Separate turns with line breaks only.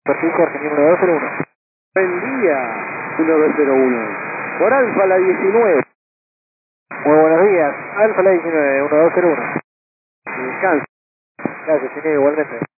Francisco, Argentina 1201.
Buen día, 1201. Por Alfa la 19.
Muy buenos días, Alfa la 19, 1201.
Descanso.
Gracias, señor, igualmente.